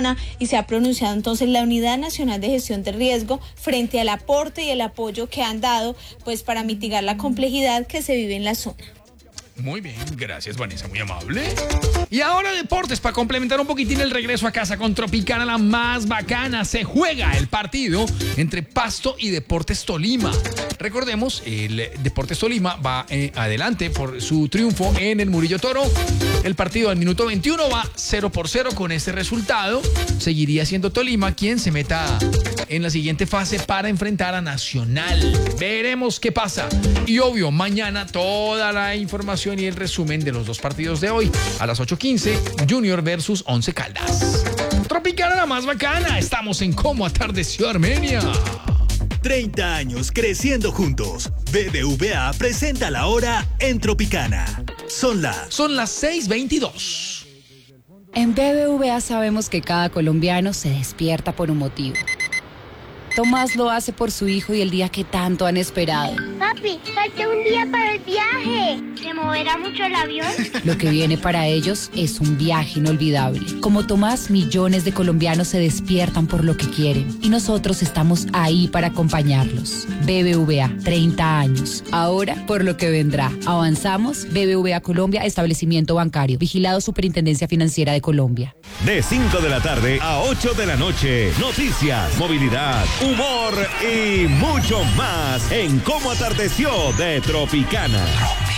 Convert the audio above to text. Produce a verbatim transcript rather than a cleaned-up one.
zona y se ha pronunciado entonces la Unidad Nacional de Gestión de Riesgo frente al aporte y el apoyo que han dado pues para mitigar la complejidad que se vive en la zona. Muy bien, gracias Vanessa, muy amable. Y ahora deportes, para complementar un poquitín el regreso a casa con Tropicana, la más bacana. Se juega el partido entre Pasto y Deportes Tolima. Recordemos, el Deportes Tolima va eh, adelante por su triunfo en el Murillo Toro. El partido al minuto veintiuno va cero por cero. Con este resultado seguiría siendo Tolima quien se meta en la siguiente fase para enfrentar a Nacional. Veremos qué pasa. Y obvio, mañana toda la información y el resumen de los dos partidos de hoy. A las ocho quince, Junior versus Once Caldas. Tropicana, la más bacana. Estamos en Cómo Atardeció Armenia. treinta años creciendo juntos. B B V A presenta la hora en Tropicana. Son las... Son las seis veintidós. En B B V A sabemos que cada colombiano se despierta por un motivo. Tomás lo hace por su hijo y el día que tanto han esperado. Papi, falta un día para el viaje. ¿Se moverá mucho el avión? Lo que viene para ellos es un viaje inolvidable. Como Tomás, millones de colombianos se despiertan por lo que quieren y nosotros estamos ahí para acompañarlos. B B V A, treinta años. Ahora, por lo que vendrá. Avanzamos. B B V A Colombia, establecimiento bancario. Vigilado Superintendencia Financiera de Colombia. De cinco de la tarde a ocho de la noche. Noticias, movilidad, humor y mucho más en Cómo Atardeció de Tropicana.